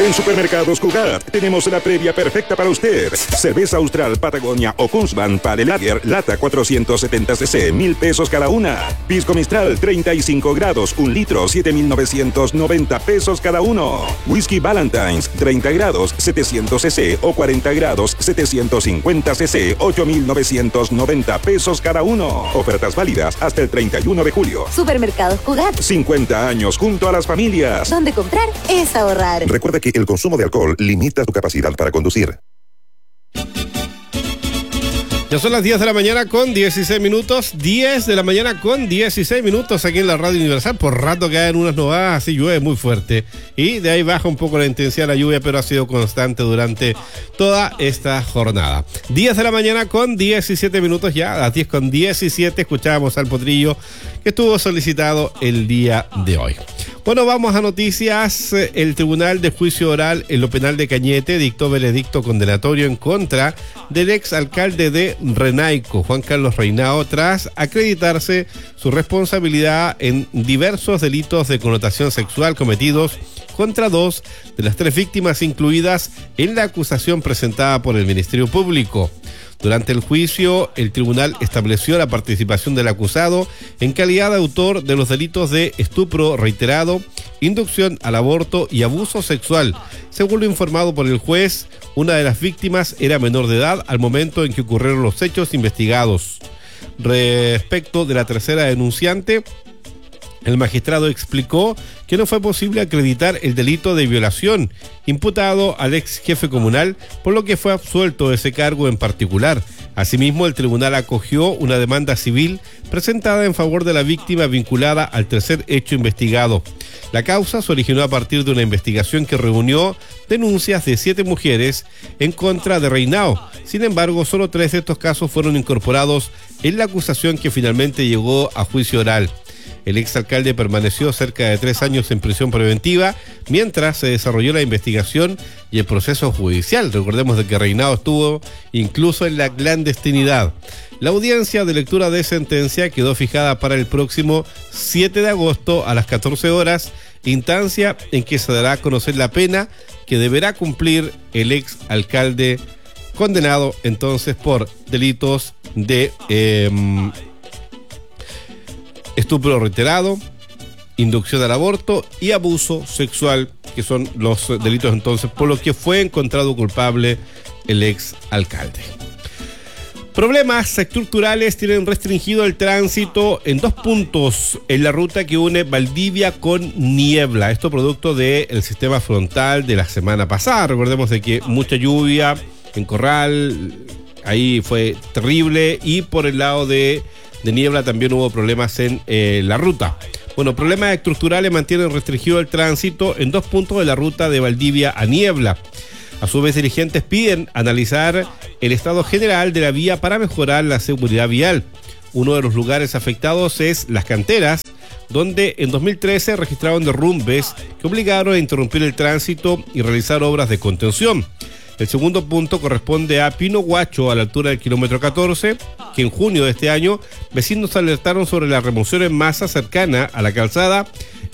En Supermercados Cugat tenemos la previa perfecta para usted. Cerveza Austral, Patagonia o Kunzman Pale Lager, lata 470 cc, 1,000 pesos cada una. Pisco Mistral, 35 grados, 1 litro, 7,990 pesos cada uno. Whisky Valentine's, 30 grados, 700 cc o 40 grados, 750 cc, 8,990 pesos cada uno. Ofertas válidas hasta el 31 de julio. Supermercados Cugat. 50 años junto a las familias. Donde comprar es ahorrar. Recuerda que el consumo de alcohol limita tu capacidad para conducir. Ya son las 10 de la mañana con 16 minutos. 10 de la mañana con 16 minutos aquí en la Radio Universal. Por rato caen unas novadas, así llueve muy fuerte. Y de ahí baja un poco la intensidad de la lluvia, pero ha sido constante durante toda esta jornada. 10 de la mañana con 17 minutos ya. A las 10 con 17 escuchábamos al Potrillo que estuvo solicitado el día de hoy. Bueno, vamos a noticias. El Tribunal de Juicio Oral en lo penal de Cañete dictó veredicto condenatorio en contra del exalcalde de Renaico, Juan Carlos Reinao, tras acreditarse su responsabilidad en diversos delitos de connotación sexual cometidos contra 2 de las 3 víctimas incluidas en la acusación presentada por el Ministerio Público. Durante el juicio, el tribunal estableció la participación del acusado en calidad de autor de los delitos de estupro reiterado, inducción al aborto y abuso sexual. Según lo informado por el juez, una de las víctimas era menor de edad al momento en que ocurrieron los hechos investigados. Respecto de la tercera denunciante, el magistrado explicó que no fue posible acreditar el delito de violación imputado al ex jefe comunal, por lo que fue absuelto de ese cargo en particular. Asimismo, el tribunal acogió una demanda civil presentada en favor de la víctima vinculada al tercer hecho investigado. La causa se originó a partir de una investigación que reunió denuncias de 7 mujeres en contra de Reinao. Sin embargo, solo 3 de estos casos fueron incorporados en la acusación que finalmente llegó a juicio oral. El exalcalde permaneció cerca de 3 años en prisión preventiva mientras se desarrolló la investigación y el proceso judicial. Recordemos de que Reinao estuvo incluso en la clandestinidad. La audiencia de lectura de sentencia quedó fijada para el próximo 7 de agosto a las 14 horas, instancia en que se dará a conocer la pena que deberá cumplir el exalcalde condenado entonces por delitos de estupro reiterado, inducción al aborto y abuso sexual, que son los delitos entonces por los que fue encontrado culpable el ex alcalde. Problemas estructurales tienen restringido el tránsito en 2 puntos en la ruta que une Valdivia con Niebla. Esto producto del sistema frontal de la semana pasada. Recordemos de que mucha lluvia en Corral, ahí fue terrible, y por el lado de Niebla también hubo problemas en la ruta. Bueno, problemas estructurales mantienen restringido el tránsito en 2 puntos de la ruta de Valdivia a Niebla. A su vez, dirigentes piden analizar el estado general de la vía para mejorar la seguridad vial. Uno de los lugares afectados es Las Canteras, donde en 2013 registraron derrumbes que obligaron a interrumpir el tránsito y realizar obras de contención. El segundo punto corresponde a Pino Guacho, a la altura del kilómetro 14, que en junio de este año vecinos alertaron sobre la remoción en masa cercana a la calzada,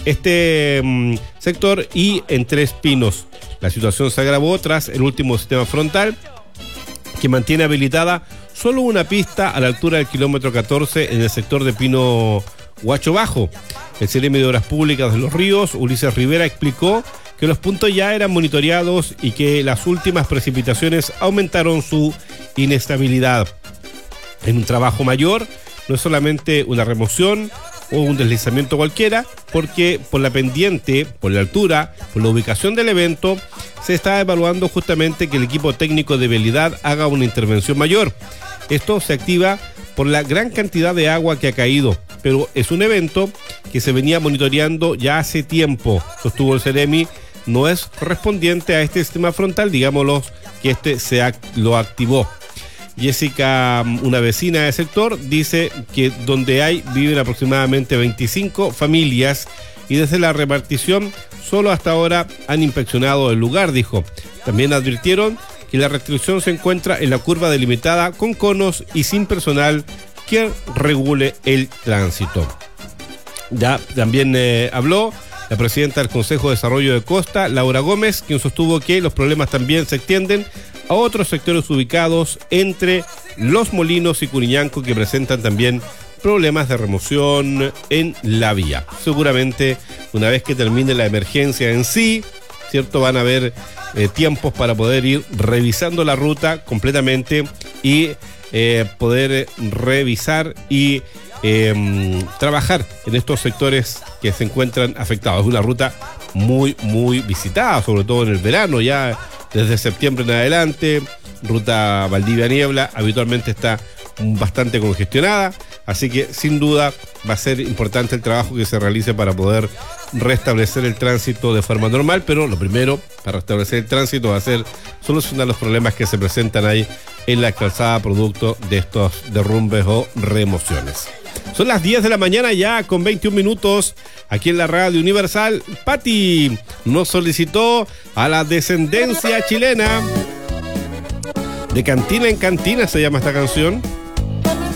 sector y en Tres Pinos. La situación se agravó tras el último sistema frontal, que mantiene habilitada solo una pista a la altura del kilómetro 14 en el sector de Pino Guacho Bajo. El Seremi de Obras Públicas de Los Ríos, Ulises Rivera, explicó que los puntos ya eran monitoreados y que las últimas precipitaciones aumentaron su inestabilidad. En un trabajo mayor, no es solamente una remoción o un deslizamiento cualquiera, porque por la pendiente, por la altura, por la ubicación del evento, se está evaluando justamente que el equipo técnico de vialidad haga una intervención mayor. Esto se activa por la gran cantidad de agua que ha caído, pero es un evento que se venía monitoreando ya hace tiempo, sostuvo el Seremi. No es correspondiente a este sistema frontal, digámoslo, que lo activó. Jessica, una vecina del sector, dice que donde viven aproximadamente 25 familias y desde la repartición solo hasta ahora han inspeccionado el lugar, dijo. También advirtieron que la restricción se encuentra en la curva delimitada con conos y sin personal que regule el tránsito. Ya también habló la presidenta del Consejo de Desarrollo de Costa, Laura Gómez, quien sostuvo que los problemas también se extienden a otros sectores ubicados entre Los Molinos y Curiñanco, que presentan también problemas de remoción en la vía. Seguramente, una vez que termine la emergencia en sí, ¿cierto?, van a haber tiempos para poder ir revisando la ruta completamente y poder revisar y trabajar en estos sectores que se encuentran afectados. Es una ruta muy, muy visitada, sobre todo en el verano, ya desde septiembre en adelante. Ruta Valdivia-Niebla habitualmente está bastante congestionada, así que sin duda va a ser importante el trabajo que se realice para poder restablecer el tránsito de forma normal, pero lo primero para restablecer el tránsito va a ser solucionar los problemas que se presentan ahí en la calzada producto de estos derrumbes o remociones. Son las 10 de la mañana ya con 21 minutos aquí en la Radio Universal. Pati nos solicitó a la descendencia chilena. De cantina en cantina se llama esta canción.